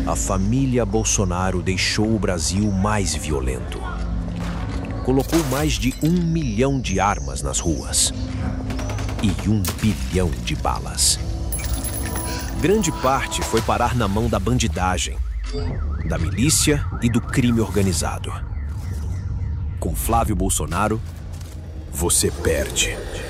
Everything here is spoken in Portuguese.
a família Bolsonaro deixou o Brasil mais violento. Colocou mais de 1 milhão de armas nas ruas e 1 bilhão de balas. Grande parte foi parar na mão da bandidagem, da milícia e do crime organizado. Com Flávio Bolsonaro, você perde.